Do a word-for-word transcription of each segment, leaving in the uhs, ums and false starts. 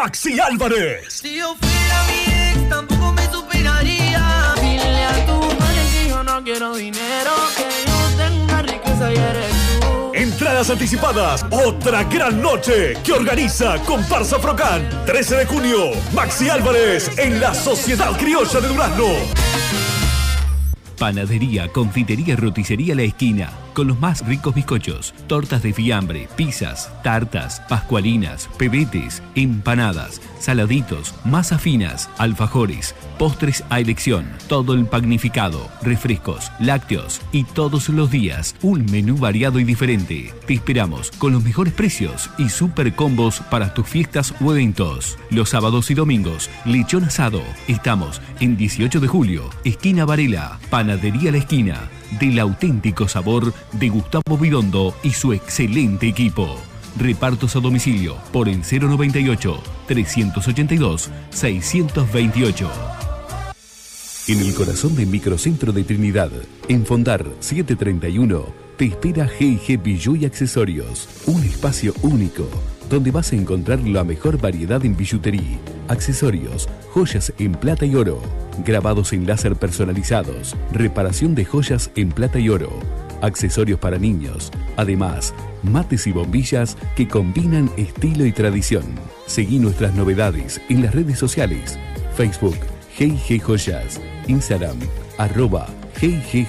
Maxi Álvarez. Si yo fuera mi ex, tampoco me superaría. Dile a tu madre que yo no quiero dinero, que yo tengo una riqueza y eres tú. Entradas anticipadas. Otra gran noche que organiza Comparsa Frocán. trece de junio. Maxi Álvarez en la Sociedad Criolla de Durazno. Panadería, confitería, roticería La Esquina, con los más ricos bizcochos, tortas de fiambre, pizzas, tartas, pascualinas, pebetes, empanadas, saladitos, masas finas, alfajores, postres a elección, todo el pagnificado, refrescos, lácteos y todos los días un menú variado y diferente. Te esperamos con los mejores precios y super combos para tus fiestas o eventos. Los sábados y domingos, lechón asado. Estamos en dieciocho de julio, esquina Varela, Panadería La Esquina, del auténtico sabor de Gustavo Vidondo y su excelente equipo. Repartos a domicilio por el cero noventa y ocho, trescientos ochenta y dos, seiscientos veintiocho. En el corazón del microcentro de Trinidad, en Fondar setecientos treinta y uno, te espera G y G Bijou y Accesorios, un espacio único donde vas a encontrar la mejor variedad en billutería, accesorios, joyas en plata y oro, grabados en láser personalizados, reparación de joyas en plata y oro, accesorios para niños, además, mates y bombillas que combinan estilo y tradición. Seguí nuestras novedades en las redes sociales, Facebook, G y G Joyas, Instagram, arroba G y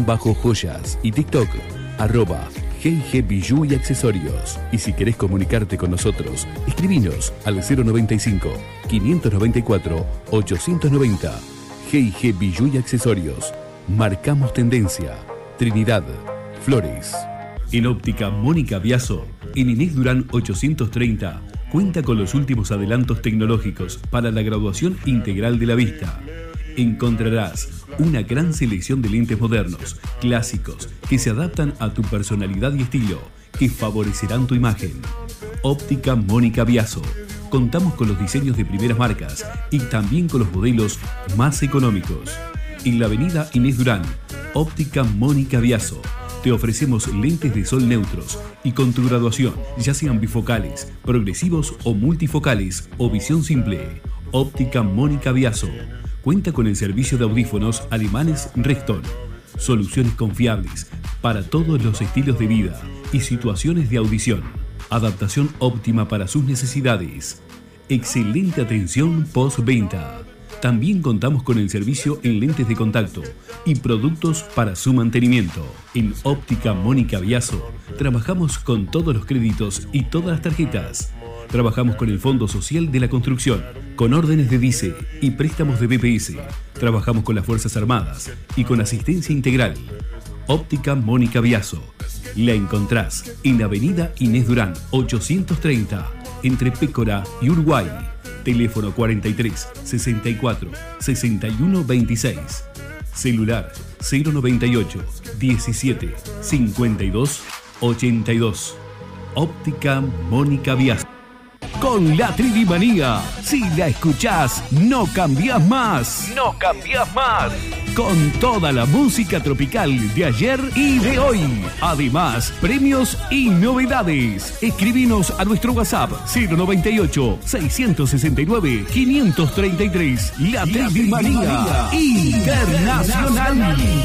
G-Joyas y TikTok, arroba G y G Bijou y Accesorios. Y si querés comunicarte con nosotros, escribinos al cero noventa y cinco, quinientos noventa y cuatro, ochocientos noventa. G y G Bijou y Accesorios. Marcamos tendencia. Trinidad, Flores. En Óptica Mónica Biaso, en Inés Durán ochocientos treinta, cuenta con los últimos adelantos tecnológicos para la graduación integral de la vista. Encontrarás una gran selección de lentes modernos, clásicos, que se adaptan a tu personalidad y estilo, que favorecerán tu imagen. Óptica Mónica Biaso. Contamos con los diseños de primeras marcas y también con los modelos más económicos. En la avenida Inés Durán, Óptica Mónica Biaso. Te ofrecemos lentes de sol neutros y con tu graduación, ya sean bifocales, progresivos o multifocales o visión simple. Óptica Mónica Biaso. Cuenta con el servicio de audífonos alemanes Reston. Soluciones confiables para todos los estilos de vida y situaciones de audición. Adaptación óptima para sus necesidades. Excelente atención postventa. También contamos con el servicio en lentes de contacto y productos para su mantenimiento. En Óptica Mónica Biaso trabajamos con todos los créditos y todas las tarjetas. Trabajamos con el Fondo Social de la Construcción, con órdenes de D I C E y préstamos de B P S. Trabajamos con las Fuerzas Armadas y con asistencia integral. Óptica Mónica Biaso. La encontrás en Avenida Inés Durán ochocientos treinta, entre Pécora y Uruguay. Teléfono cuarenta y tres, sesenta y cuatro, sesenta y uno veintiséis. Celular cero noventa y ocho, diecisiete, cincuenta y dos, ochenta y dos. Óptica Mónica Biaso. Con la Tridimanía, si la escuchás, no cambiás más. No cambiás más. Con toda la música tropical de ayer y de hoy. Además, premios y novedades. Escribinos a nuestro WhatsApp cero noventa y ocho, seiscientos sesenta y nueve, quinientos treinta y tres. La Tridimanía Internacional.